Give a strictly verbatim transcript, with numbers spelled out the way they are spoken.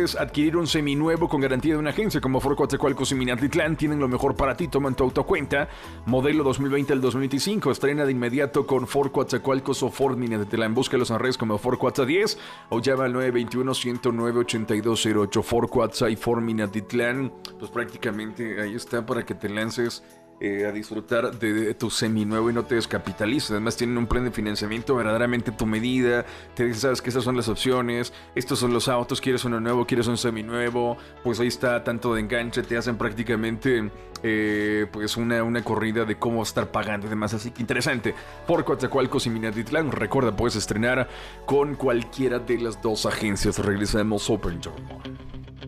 quieres adquirir un seminuevo con garantía de una agencia como Ford Coatzacoalcos y Minatitlán, tienen lo mejor para ti. Toma en tu autocuenta. Modelo dos mil veinte al dos mil veinticinco. Estrena de inmediato con Ford Coatzacoalcos o Ford Minatitlán. Búscalos en redes como Ford Coatza diez o llama al nueve dos uno, uno cero nueve, ocho dos cero ocho. Ford Coatza y Ford Minatitlán, pues prácticamente ahí está para que te lances Eh, a disfrutar de, de tu seminuevo y no te descapitalices. Además tienen un plan de financiamiento verdaderamente a tu medida. Te dicen, sabes que estas son las opciones, estos son los autos, quieres uno nuevo, quieres un seminuevo, pues ahí está, tanto de enganche, te hacen prácticamente eh, pues una, una corrida de cómo estar pagando y demás. Así que interesante. Por Coatzacoalcos y Minatitlán, recuerda, puedes estrenar con cualquiera de las dos agencias. Regresamos Open Journal.